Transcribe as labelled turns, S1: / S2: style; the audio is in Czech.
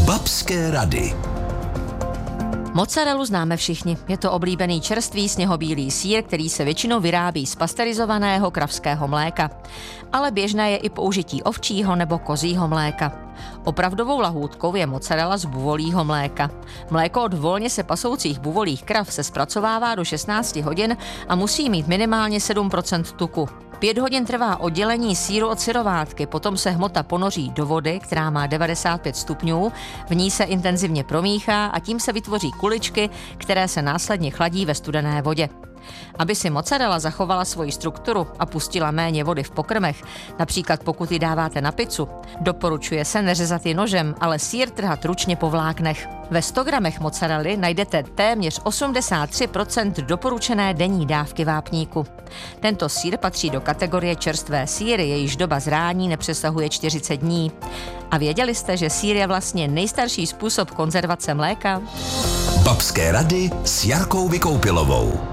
S1: Babské rady.
S2: Mozzarellu známe všichni. Je to oblíbený čerstvý sněhobílý sýr, který se většinou vyrábí z pasterizovaného kravského mléka. Ale běžné je i použití ovčího nebo kozího mléka. Opravdovou lahůdkou je mozzarella z buvolího mléka. Mléko od volně se pasoucích buvolích krav se zpracovává do 16 hodin a musí mít minimálně 7% tuku. 5 hodin trvá oddělení sýru od syrovátky, potom se hmota ponoří do vody, která má 95 stupňů, v ní se intenzivně promíchá a tím se vytvoří kuličky, které se následně chladí ve studené vodě. Aby si mozzarella zachovala svoji strukturu a pustila méně vody v pokrmech, například pokud ji dáváte na pizzu, doporučuje se neřezat ji nožem, ale sýr trhat ručně po vláknech. Ve 100 gramech mozzarelly najdete téměř 83% doporučené denní dávky vápníku. Tento sýr patří do kategorie čerstvé sýry, jejíž doba zrání nepřesahuje 40 dní. A věděli jste, že sýr je vlastně nejstarší způsob konzervace mléka?
S1: Babské rady s Jarkou Vykoupilovou.